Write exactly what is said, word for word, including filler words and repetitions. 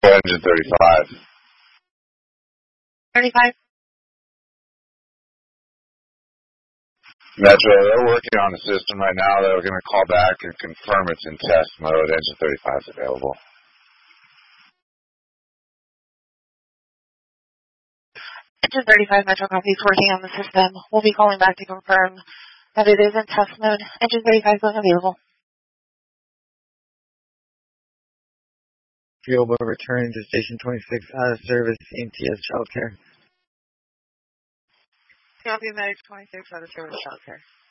Engine thirty-five. thirty-five. Metro, they're working on the system right now. They're going to call back and confirm it's in test mode. Engine thirty-five is available. Engine thirty-five Metro copy is working on the system. We'll be calling back to confirm that it is in test mode. Engine thirty-five is available. Fuel returning to Station twenty-six out of service, C M T S childcare. Copy Medic twenty-six out of service childcare.